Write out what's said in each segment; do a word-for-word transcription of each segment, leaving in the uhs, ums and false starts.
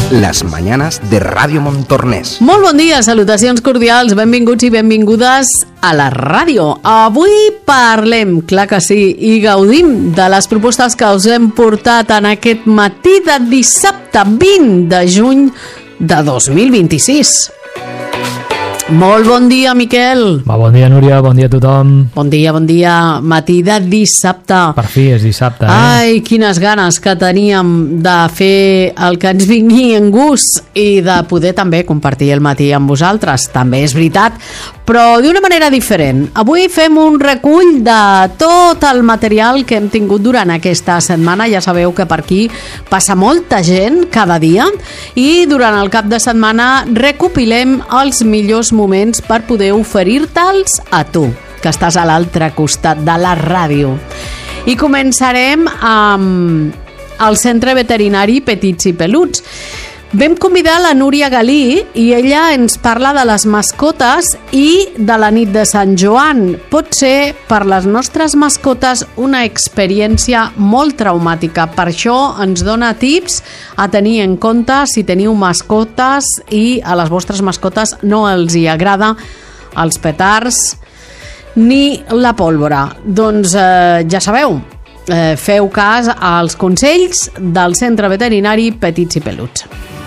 las mañanas de Ràdio Montornès. Molt bon dia, salutacions cordials, benvinguts i benvingudes a la ràdio. Avui parlem, clar que sí, i gaudim de les propostes que us hem portat en aquest matí de dissabte vint de juny de dos mil vint-i-sis. Molt bon dia, Miquel. Va, bon dia, Núria, bon dia a tothom. Bon dia, bon dia, matí de dissabte. Per fi és dissabte, eh? Ai, quines ganes que teníem de fer el que ens vingui en gust i de poder també compartir el matí amb vosaltres. També és veritat, però d'una manera diferent. Avui fem un recull de tot el material que hem tingut durant aquesta setmana. Ja sabeu que per aquí passa molta gent cada dia i durant el cap de setmana recopilem els millors moments per poder oferir-te'ls a tu, que estàs a l'altre costat de la ràdio. I començarem amb el Centre Veterinari Petits i Peluts. Vam convidar la Núria Galí i ella ens parla de les mascotes i de la nit de Sant Joan. Pot ser per les nostres mascotes una experiència molt traumàtica. Per això ens dona tips a tenir en compte si teniu mascotes i a les vostres mascotes no els hi agrada els petards ni la pólvora. Doncs eh, ja sabeu, eh, feu cas als consells del Centre Veterinari Petits i Peluts.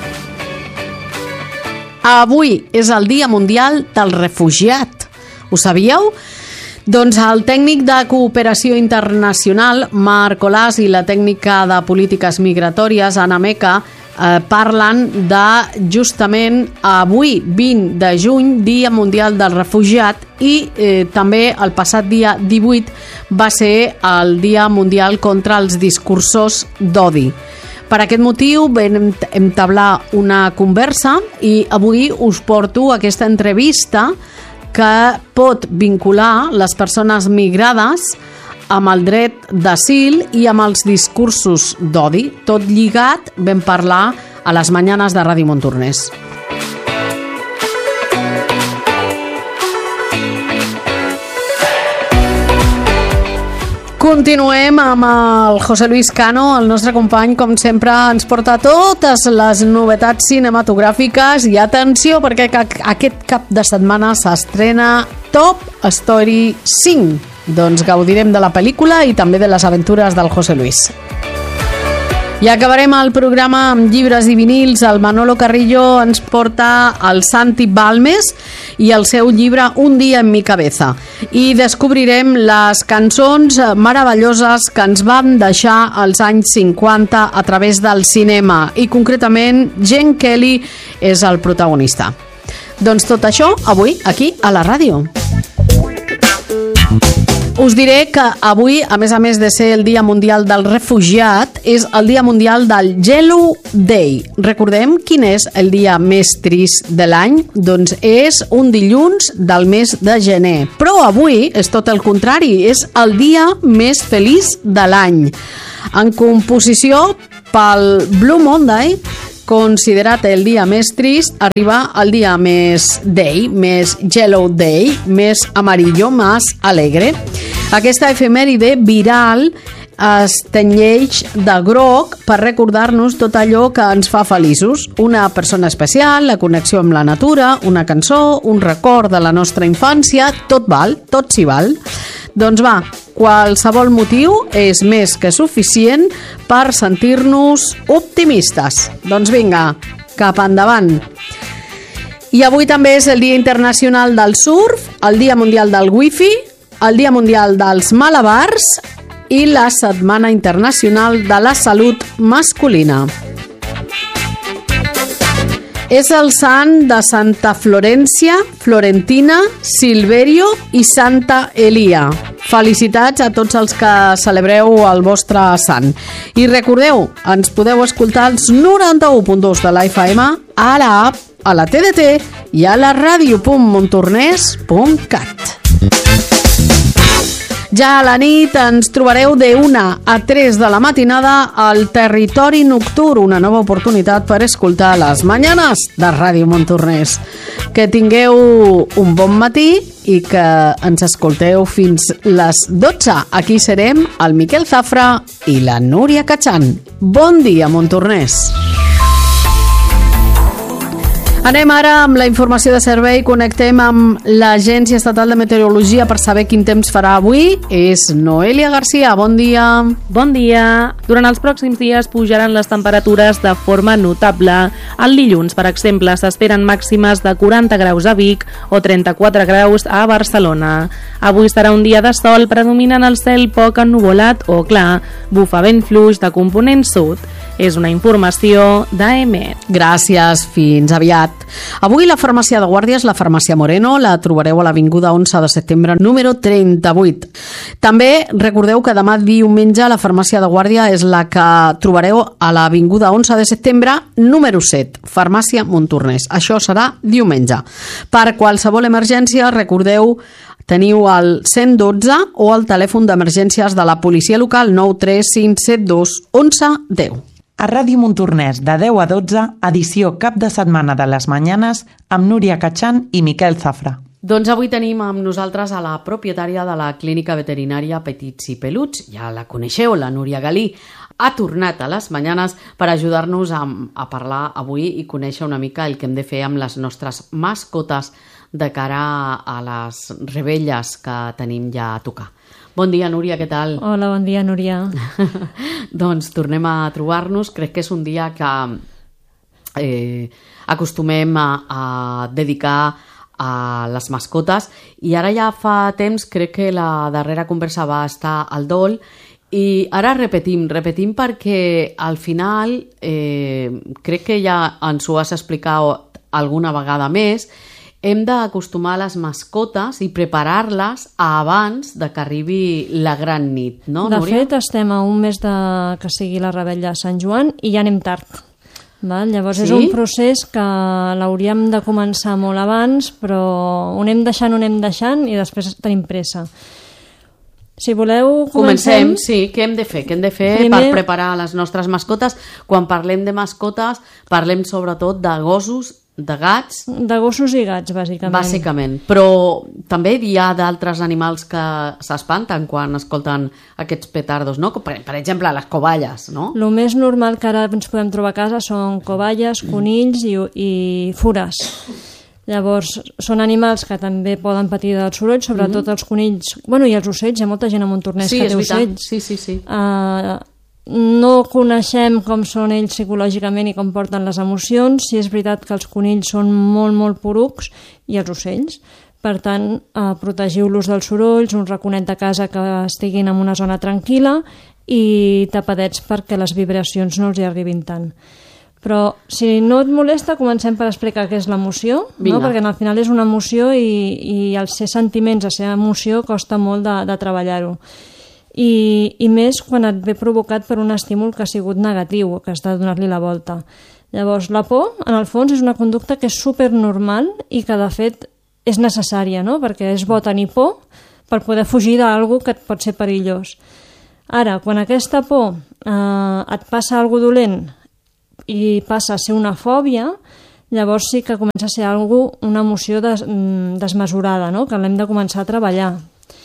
Avui és el Dia Mundial del Refugiat. Ho sabíeu? Doncs el tècnic de cooperació internacional, Marc Olàs, i la tècnica de polítiques migratòries, Anna Meca, eh, parlen de justament avui, vint de juny, Dia Mundial del Refugiat, i eh, també el passat dia divuit va ser el Dia Mundial contra els discursos d'odi. Per aquest motiu vam entablar una conversa i avui us porto aquesta entrevista que pot vincular les persones migrades amb el dret d'asil i amb els discursos d'odi. Tot lligat vam parlar a les mañanes de Ràdio Montornès. Continuem amb el José Luis Cano, el nostre company, com sempre, ens porta totes les novetats cinematogràfiques i atenció perquè aquest cap de setmana s'estrena Top Story cinc. Doncs gaudirem de la pel·lícula i també de les aventures del José Luis. I acabarem el programa amb llibres i vinils. El Manolo Carrillo ens porta el Santi Balmes i el seu llibre Un dia en mi cabeza. I descobrirem les cançons meravelloses que ens van deixar als anys cinquanta a través del cinema. I concretament, Gene Kelly és el protagonista. Doncs tot això avui aquí a la ràdio. Us diré que avui, a més a més de ser el Dia Mundial del Refugiat, és el Dia Mundial del Yellow Day. Recordem quin és el dia més trist de l'any? Doncs és un dilluns del mes de gener. Però avui és tot el contrari, és el dia més feliç de l'any. En composició pel Blue Monday, considerat el dia més trist, arriba el dia més day, més yellow day, més amarillo, més alegre. Aquesta efemèride viral es tenyeix de groc per recordar-nos tot allò que ens fa feliços. Una persona especial, la connexió amb la natura, una cançó, un record de la nostra infància, tot val, tot s'hi val. Doncs va, qualsevol motiu és més que suficient per sentir-nos optimistes. Doncs vinga, cap endavant. I avui també és el Dia Internacional del Surf, el Dia Mundial del Wifi, el Dia Mundial dels Malabars i la Setmana Internacional de la Salut Masculina. És el sant de Santa Florència, Florentina, Silverio i Santa Elia. Felicitats a tots els que celebreu el vostre sant. I recordeu, ens podeu escoltar als noranta-u punt dos de la F M, a la app, a la T D T i a la ràdio punt montornès punt cat. Ja a la nit ens trobareu de una a tres de la matinada al Territori Nocturn, una nova oportunitat per escoltar les mañanes de Ràdio Montornès. Que tingueu un bon matí i que ens escolteu fins les dotze. Aquí serem el Miquel Zafra i la Núria Cachan. Bon dia, Montornès. Anem ara amb la informació de servei. Connectem amb l'Agència Estatal de Meteorologia per saber quin temps farà avui. És Noelia Garcia, bon dia. Bon dia. Durant els pròxims dies pujaran les temperatures de forma notable. El dilluns, per exemple, s'esperen màximes de quaranta graus a Vic o trenta-quatre graus a Barcelona. Avui serà un dia de sol, predominant el cel poc ennuvolat o clar. Bufa vent fluix de component sud. És una informació d'A M E T. Gràcies, fins aviat. Avui la farmàcia de guàrdia és la farmàcia Moreno, la trobareu a l'avinguda onze de setembre número trenta-vuit. També recordeu que demà diumenge la farmàcia de guàrdia és la que trobareu a l'avinguda onze de setembre número set, farmàcia Montornès. Això serà diumenge. Per qualsevol emergència, recordeu, teniu el cent dotze o el telèfon d'emergències de la policia local nou tres cinc set dos onze deu. A Ràdio Montornès, de deu a dotze, edició cap de setmana de les Mañanes, amb Núria Catxan i Miquel Zafra. Doncs avui tenim amb nosaltres a la propietària de la clínica veterinària Petits i Peluts. Ja la coneixeu, la Núria Galí. Ha tornat a les Mañanes per ajudar-nos a, a parlar avui i conèixer una mica el que hem de fer amb les nostres mascotes de cara a les rebelles que tenim ja a tocar. Bon dia, Núria, què tal? Hola, bon dia, Núria. Doncs tornem a trobar-nos. Crec que és un dia que eh, acostumem a, a dedicar a les mascotes i ara ja fa temps, crec que la darrera conversa va estar al dol i ara repetim, repetim perquè al final eh, crec que ja ens ho has explicat alguna vegada més. Hem d'acostumar les mascotes i preparar-les abans de que arribi la gran nit, no, de Núria? De fet, estem a un mes de que sigui la rebella de Sant Joan i ja anem tard. Val? Llavors sí? És un procés que l'hauríem de començar molt abans, però ho anem deixant, ho anem deixant i després tenim pressa. Si voleu, comencem. Comencem, sí. Què hem de fer? Què hem de fer Primer... per preparar les nostres mascotes? Quan parlem de mascotes, parlem sobretot de gossos, de gats... De gossos i gats, bàsicament. Bàsicament. Però també hi ha d'altres animals que s'espanten quan escolten aquests petardos, no? Per, per exemple, les covalles, no? El més normal que ara ens podem trobar a casa són covalles, conills i, i fures. Llavors, són animals que també poden patir del soroll, sobretot mm-hmm. els conills... Bueno, i els ocells, hi ha molta gent a Montornès sí, que té veritat. ocells. Sí, sí, sí. Uh, no coneixem com són ells psicològicament i com porten les emocions. Sí, és veritat que els conills són molt, molt porucs i els ocells. Per tant, uh, protegiu-los dels sorolls, un raconet de casa que estiguin en una zona tranquil·la i tapadets perquè les vibracions no els hi arribin tant. Però si no et molesta, comencem per explicar què és l'emoció, no? Perquè al final és una emoció i, i els ser sentiments, la seva emoció, costa molt de, de treballar-ho. I, I més quan et ve provocat per un estímul que ha sigut negatiu, que has de donar-li la volta. Llavors, la por, en el fons, és una conducta que és supernormal i que, de fet, és necessària, no? Perquè és bo tenir por per poder fugir d'algú que et pot ser perillós. Ara, quan aquesta por eh, et passa alguna dolent i passa a ser una fòbia, llavors sí que comença a ser algú, una emoció des, desmesurada, no? Que l'hem de començar a treballar.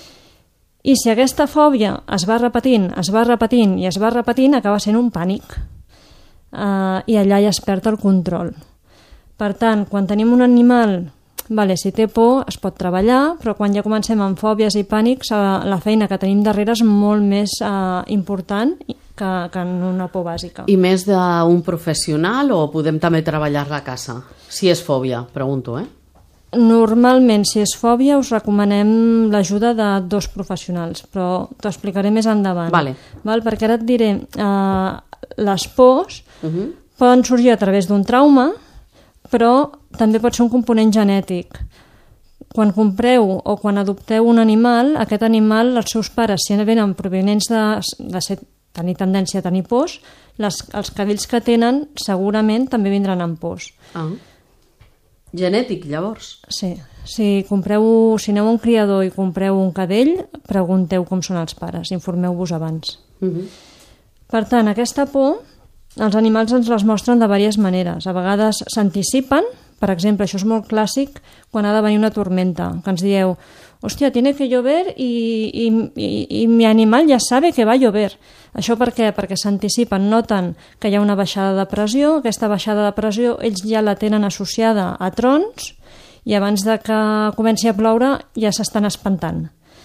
I si aquesta fòbia es va repetint, es va repetint i es va repetint, acaba sent un pànic. Uh, I allà ja es perd el control. Per tant, quan tenim un animal, vale, si té por es pot treballar, però quan ja comencem amb fòbies i pànics, uh, la feina que tenim darrere és molt més uh, important que, que en una por bàsica. I més d'un professional o podem també treballar-la a casa? Si és fòbia, pregunto, eh? Normalment, si és fòbia, us recomanem l'ajuda de dos professionals, però t'ho explicaré més endavant. Vale. Val? Perquè ara et diré, eh, les pors uh-huh. poden sorgir a través d'un trauma, però també pot ser un component genètic. Quan compreu o quan adopteu un animal, aquest animal, els seus pares, si venen provenents de, de ser, tenir tendència a tenir pors, les, els cadells que tenen segurament també vindran amb pors. Ah. Genètic, llavors? Sí. Si compreu, si aneu a un criador i compreu un cadell, pregunteu com són els pares, informeu-vos abans. Uh-huh. Per tant, aquesta por, els animals ens les mostren de diverses maneres. A vegades s'anticipen, per exemple, això és molt clàssic quan ha de venir una tormenta, que ens dieu, hòstia, tiene que llover i, i, i, i mi animal ja sabe que va a llover. Això per què? Perquè s'anticipen, noten que hi ha una baixada de pressió, aquesta baixada de pressió ells ja la tenen associada a trons i abans de que comenci a ploure ja s'estan espantant.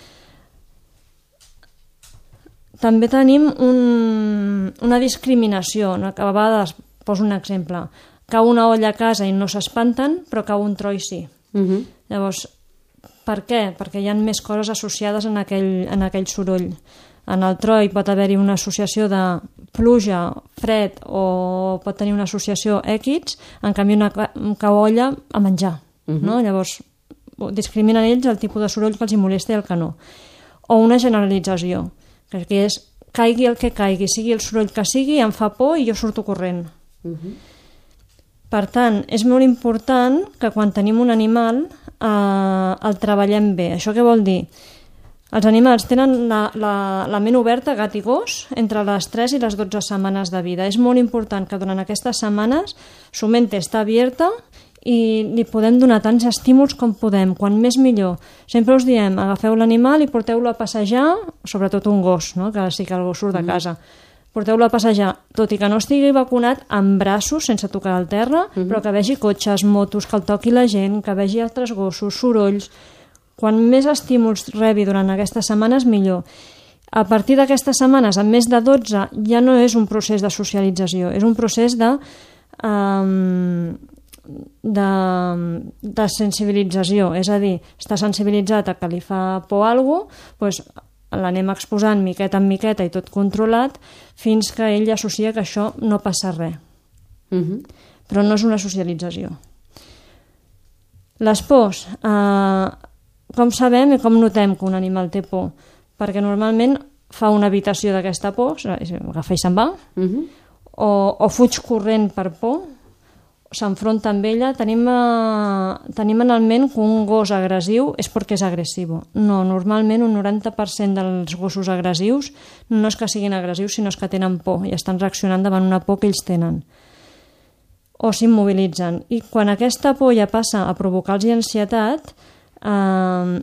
També tenim un, una discriminació, no? Que a vegades, poso un exemple, cau una olla a casa i no s'espanten, però cau un tro i sí. Uh-huh. Llavors, per què? Perquè hi ha més coses associades en aquell, en aquell soroll. En el tro hi pot haver-hi una associació de pluja, fred, o pot tenir una associació X, en canvi una cau olla a menjar. Uh-huh. No? Llavors, discriminen ells el tipus de soroll que els molesta i el que no. O una generalització, que és caigui el que caigui, sigui el soroll que sigui, em fa por i jo surto corrent. Uh-huh. Per tant, és molt important que quan tenim un animal eh, el treballem bé. Això què vol dir? Els animals tenen la, la, la ment oberta, gat i gos, entre les tres i les dotze setmanes de vida. És molt important que durant aquestes setmanes su mente està abierta i li podem donar tants estímuls com podem, quan més millor. Sempre us diem, agafeu l'animal i porteu-lo a passejar, sobretot un gos, no? Que sí que el gos surt de casa. Porteu-lo a passejar, tot i que no estigui vacunat, amb braços, sense tocar el terra, uh-huh. però que vegi cotxes, motos, que el toqui la gent, que vegi altres gossos, sorolls. Quan més estímuls rebi durant aquestes setmanes, millor. A partir d'aquestes setmanes, amb més de dotze, ja no és un procés de socialització, és un procés de... Um, De, de sensibilització, és a dir, està sensibilitzat a que li fa por a alguna cosa, doncs l'anem exposant miqueta en miqueta i tot controlat fins que ell associa que això no passa res. Uh-huh. Però no és una socialització. Les pors, eh, com sabem i com notem que un animal té por? Perquè normalment fa una evitació d'aquesta por, agafa i se'n va, uh-huh. o, o fuig corrent per por, s'enfronta amb ella. Tenim, eh, tenim en el ment que un gos agressiu és perquè és agressiu. No, normalment un noranta per cent dels gossos agressius no és que siguin agressius, sinó que tenen por i estan reaccionant davant una por que ells tenen. O s'immobilitzen. I quan aquesta por ja passa a provocar-los ansietat, eh,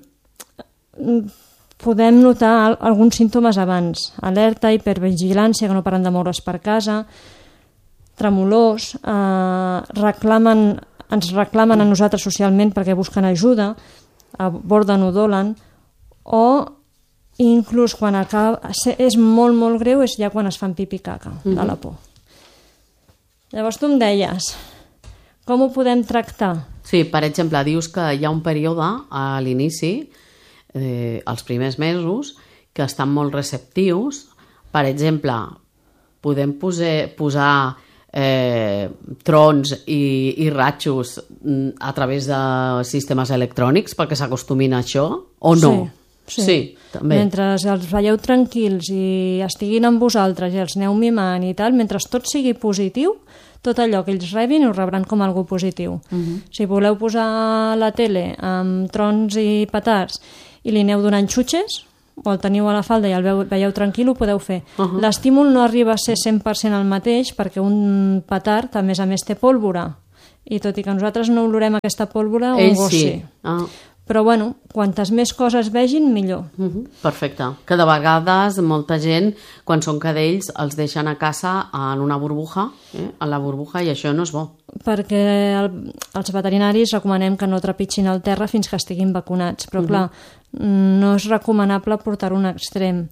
podem notar alguns símptomes abans. Alerta, hipervigilància, que no paren de moure's per casa, tremolors, eh, reclamen, ens reclamen a nosaltres socialment perquè busquen ajuda, aborden o dolen, o inclús quan acaba, és molt, molt greu, és ja quan es fan pipi caca de la por. Llavors tu em deies, com ho podem tractar? Sí, per exemple, dius que hi ha un període a l'inici, eh, els primers mesos, que estan molt receptius. Per exemple, podem posar, posar Eh, trons i, i ratxos a través de sistemes electrònics perquè s'acostumin a això o no? Sí, sí. Sí, també. Mentre els veieu tranquils i estiguin amb vosaltres i els aneu mimant i tal, mentre tot sigui positiu, tot allò que ells rebin ho rebran com algo positiu. Uh-huh. Si voleu posar la tele amb trons i petards i li aneu donant xutxes, o el teniu a la falda i el veieu, veieu tranquil, ho podeu fer. Uh-huh. L'estímul no arriba a ser cent per cent el mateix perquè un petard, a més a més, té pólvora. I tot i que nosaltres no olorem aquesta pólvora, un gos sí. sí. Ah. Però, bueno, quantes més coses vegin, millor. Uh-huh. Perfecte. Que de vegades molta gent, quan són cadells, els deixen a casa en una burbuja, eh? en la burbuja, i això no és bo. Perquè el, els veterinaris recomanem que no trepitgin el terra fins que estiguin vacunats. Però, uh-huh. clar, no és recomanable portar un extrem.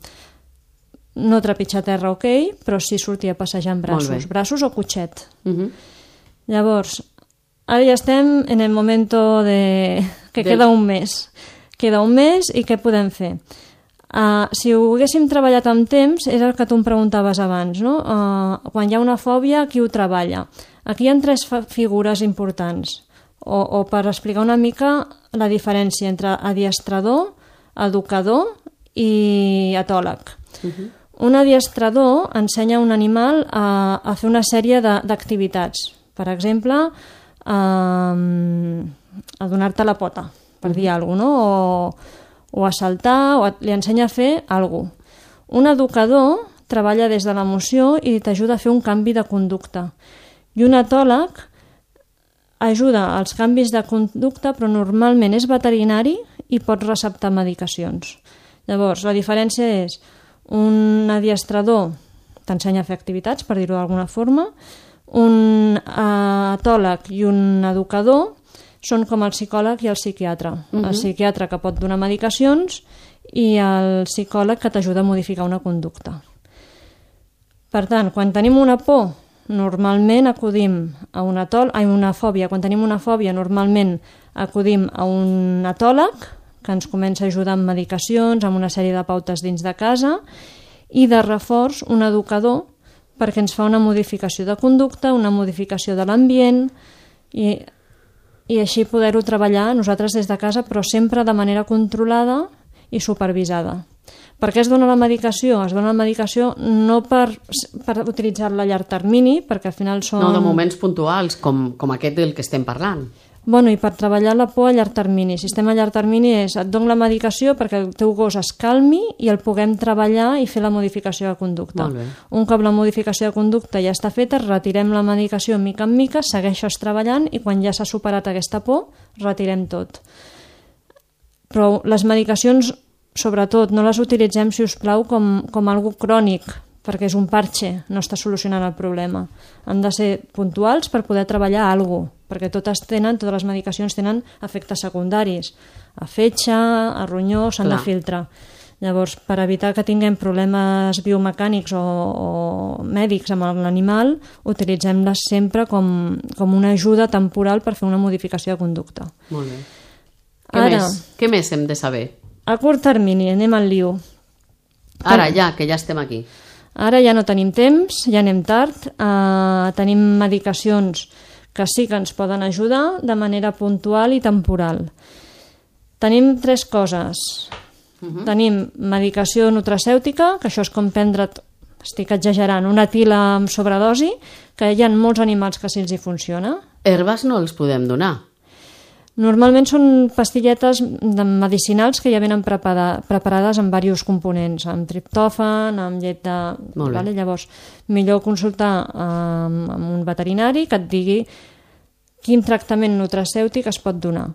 No trepitjar terra, ok, però sí sortir a passejar amb braços. Braços o cotxet. Uh-huh. Llavors, ara ja estem en el moment de... que de... queda un mes. Queda un mes i què podem fer? Uh, si ho haguéssim treballat amb temps, és el que tu em preguntaves abans, no? Uh, quan hi ha una fòbia, qui ho treballa? Aquí hi ha tres figures importants, o, o per explicar una mica la diferència entre adiestrador, educador i etòleg. Uh-huh. Un adiestrador ensenya a un animal a, a fer una sèrie d'activitats. Per exemple, a, a donar-te la pota, per dir alguna cosa, no? o, o a saltar, o a, li ensenya a fer alguna cosa. Un educador treballa des de l'emoció i t'ajuda a fer un canvi de conducta. I un etòleg ajuda als canvis de conducta, però normalment és veterinari i pot receptar medicacions. Llavors, la diferència és un adiestrador t'ensenya a fer activitats, per dir-ho d'alguna forma, un etòleg i un educador són com el psicòleg i el psiquiatre. Uh-huh. El psiquiatre que pot donar medicacions i el psicòleg que t'ajuda a modificar una conducta. Per tant, quan tenim una por, normalment acudim a un etòleg, a una fòbia. Quan tenim una fòbia, normalment acudim a un etòleg que ens comença a ajudar amb medicacions, amb una sèrie de pautes dins de casa, i de reforç un educador perquè ens fa una modificació de conducta, una modificació de l'ambient i, i així poder-ho treballar nosaltres des de casa, però sempre de manera controlada i supervisada. Per què es dona la medicació? Es dona la medicació no per, per utilitzar-la a llarg termini, perquè al final són... No, de moments puntuals, com, com aquest del que estem parlant. Bueno, i per treballar la por a llarg termini. El sistema a llarg termini és et dono la medicació perquè el teu gos es calmi i el puguem treballar i fer la modificació de conducta. Un cop la modificació de conducta ja està feta, retirem la medicació mica en mica, segueixes treballant i quan ja s'ha superat aquesta por, retirem tot. Però les medicacions, sobretot, no les utilitzem, si us plau, com, com algo crònic, perquè és un parche, no està solucionant el problema. Han de ser puntuals per poder treballar alguna cosa, perquè totes tenen, totes les medicacions tenen efectes secundaris. A fetge, a ronyó, s'han de filtrar. Llavors, per evitar que tinguem problemes biomecànics o, o mèdics amb l'animal, utilitzem-les sempre com, com una ajuda temporal per fer una modificació de conducta. Molt bé. Què, Ara, més? Què més hem de saber? A curt termini, anem al lío. Ara, ja, que ja estem aquí. Ara ja no tenim temps, ja anem tard, eh, tenim medicacions que sí que ens poden ajudar de manera puntual i temporal. Tenim tres coses. Uh-huh. Tenim medicació nutracèutica, que això és com prendre, estic exagerant, una tila amb sobredosi, que hi ha molts animals que sí els hi funciona. Herbes no els podem donar? Normalment són pastilletes medicinals que ja venen prepara, preparades amb diversos components, amb triptòfan, amb llet de... Vale? Llavors, millor consultar amb, amb un veterinari que et digui quin tractament nutracèutic es pot donar.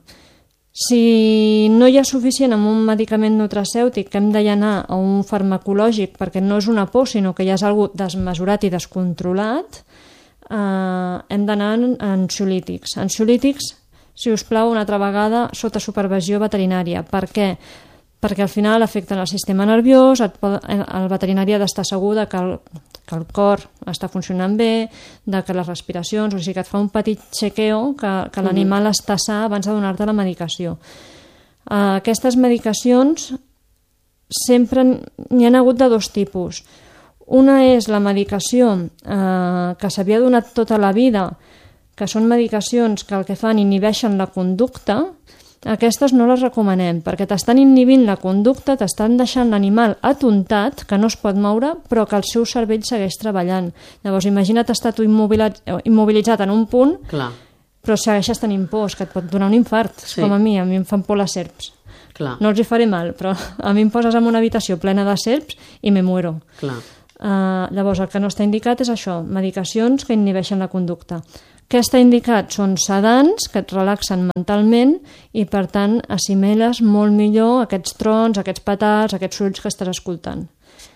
Si no hi ha suficient amb un medicament nutracèutic, que hem d'anar a un farmacològic perquè no és una por, sinó que ja és algo desmesurat i descontrolat, eh, hem d'anar a ansiolítics. Ansiolítics, si us plau, una altra vegada sota supervisió veterinària. Per què? Perquè al final afecten el sistema nerviós, et pot, el veterinari ha d'estar segur de que, el, que el cor està funcionant bé, de que les respiracions, o sigui que et fa un petit chequeo, que, que l'animal mm-hmm. està sa abans de donar-te la medicació. Uh, aquestes medicacions sempre n'hi ha hagut de dos tipus. Una és la medicació uh, que s'havia donat tota la vida, que són medicacions que el que fan inhibeixen la conducta. Aquestes no les recomanem, perquè t'estan inhibint la conducta, t'estan deixant l'animal atontat, que no es pot moure, però que el seu cervell segueix treballant. Llavors, imagina't estar tu immobilitzat en un punt, Clar. però segueixes tenint pors, que et pot donar un infart, sí. Com a mi, a mi em fan por les serps. Clar. No els hi faré mal, però a mi em poses en una habitació plena de serps i me muero. Clar. Uh, llavors, el que no està indicat és això, medicacions que inhibeixen la conducta. Què està indicat? Són sedants que et relaxen mentalment i, per tant, assimiles molt millor aquests trons, aquests petards, aquests sorolls que estàs escoltant.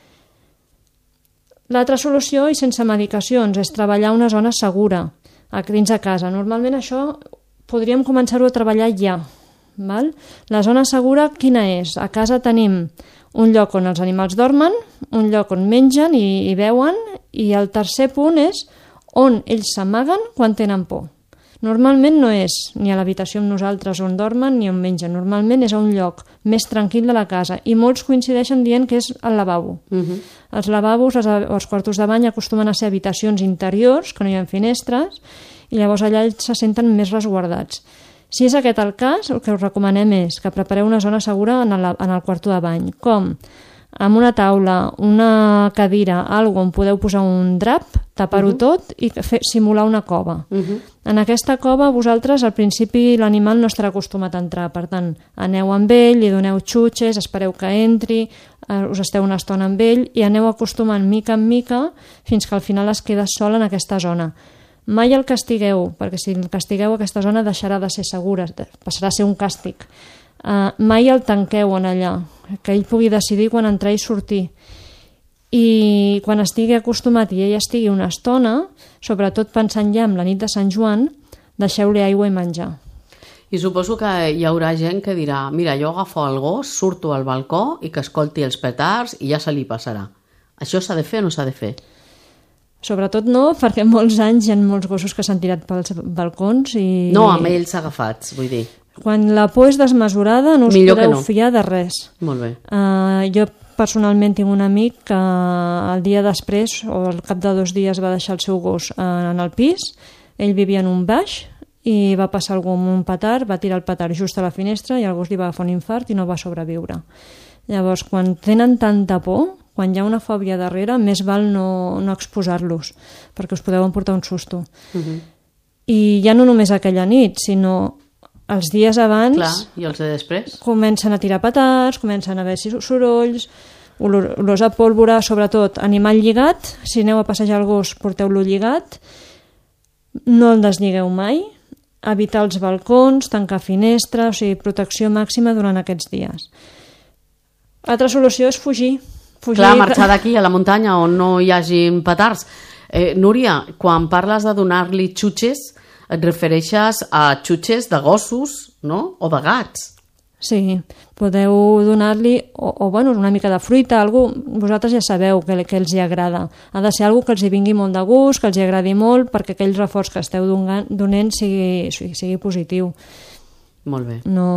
L'altra solució, i sense medicacions, és treballar una zona segura, dins de casa. Normalment això podríem començar-ho a treballar ja. Val? La zona segura, quina és? A casa tenim un lloc on els animals dormen, un lloc on mengen i, i beuen, i el tercer punt és on ells s'amaguen quan tenen por. Normalment no és ni a l'habitació amb nosaltres on dormen ni on mengen, normalment és a un lloc més tranquil de la casa i molts coincideixen dient que és el lavabo. Uh-huh. Els lavabos, els, els quartos de bany acostumen a ser habitacions interiors, que no hi ha finestres, i llavors allà ells se senten més resguardats. Si és aquest el cas, el que us recomanem és que prepareu una zona segura en el, en el quarto de bany. Com? Amb una taula, una cadira, algo on podeu posar un drap, tapar-ho uh-huh. tot i fer, simular una cova. Uh-huh. En aquesta cova vosaltres al principi l'animal no estarà acostumat a entrar, per tant aneu amb ell, li doneu xutxes, espereu que entri, eh, us esteu una estona amb ell i aneu acostumant mica en mica fins que al final es queda sol en aquesta zona. mai el castigueu, perquè si el castigueu aquesta zona deixarà de ser segura, passarà a ser un càstig. Uh, mai el tanqueu en allà, que ell pugui decidir quan entrar i sortir. I quan estigui acostumat i ell estigui una estona, sobretot pensant ja en la nit de Sant Joan, deixeu-li aigua i menjar. I suposo que hi haurà gent que dirà, mira, jo agafo el gos, surto al balcó i que escolti els petards i ja se li passarà. Això s'ha de fer o no s'ha de fer? Sobretot no, perquè molts anys hi ha molts gossos que s'han tirat pels balcons i... No, amb ells agafats, vull dir. Quan la por és desmesurada no us Millor podeu no. fiar de res. Molt bé. Uh, jo personalment tinc un amic que el dia després o al cap de dos dies va deixar el seu gos en el pis, ell vivia en un baix i va passar algú amb un petard, va tirar el petard just a la finestra i el gos li va agafar un infart i no va sobreviure. Llavors, quan tenen tanta por, quan hi ha una fòbia darrere, més val no, no exposar-los, perquè us podeu emportar un susto. Uh-huh. I ja no només aquella nit, sinó els dies abans... Clar, i els de després? Comencen a tirar petards, comencen a haver sorolls, olor, olors a pólvora, sobretot animal lligat, si aneu a passejar el gos porteu-lo lligat, no el deslligeu mai, evitar els balcons, tancar finestres, o sigui, protecció màxima durant aquests dies. Altra solució és fugir. fugir Clar, marxar d'aquí a la muntanya on no hi hagin petards. Eh, Núria, quan parles de donar-li xutxes, et refereixes a xutxes de gossos, no? O de gats. Sí, podeu donar-li, o, o bueno, una mica de fruita, algú, vosaltres ja sabeu que, que els hi agrada. Ha de ser algú que els hi vingui molt de gust, que els hi agradi molt, perquè aquell reforç que esteu donant sigui, sigui positiu. Molt bé. No...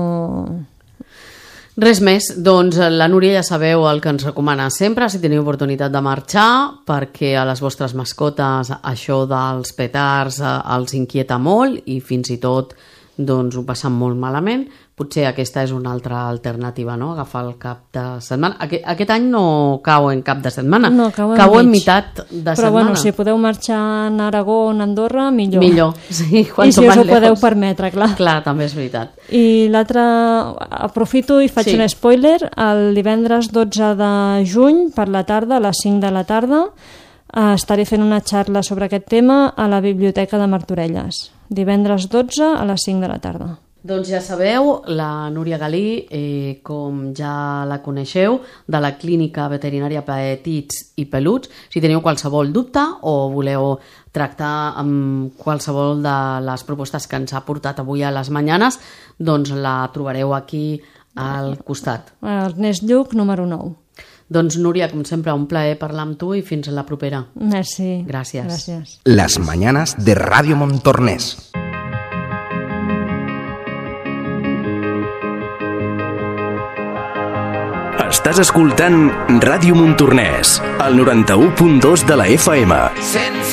Res més, doncs la Núria ja sabeu el que ens recomana sempre si teniu oportunitat de marxar, perquè a les vostres mascotes això dels petards els inquieta molt i fins i tot doncs ho passen molt malament. Potser aquesta és una altra alternativa, no? Agafar el cap de setmana. Aquest, aquest any no cau en cap de setmana, no, cau en, cau en mig. meitat de Però, setmana. Bueno, si podeu marxar a Aragó o a Andorra, millor. Millor, sí. I si us ho podeu permetre, clar. Clar, també és veritat. I l'altre, aprofito i faig Sí. un spoiler, el divendres dotze de juny, per la tarda, a les cinc de la tarda, eh, estaré fent una xarra sobre aquest tema a la Biblioteca de Martorelles. Divendres dotze a les cinc de la tarda. Doncs ja sabeu, la Núria Galí, eh, com ja la coneixeu, de la Clínica Veterinària Petits i Peluts. Si teniu qualsevol dubte o voleu tractar amb qualsevol de les propostes que ens ha portat avui a les Manyanes, doncs la trobareu aquí al costat. Ernest Lluc, número nou. Doncs Núria, com sempre, un plaer parlar amb tu i fins a la propera. Merci. Gràcies. Gràcies. Las Mañanas de Radio Montornès. Estàs escoltant Ràdio Montornès, al noranta-u punt dos de la F M.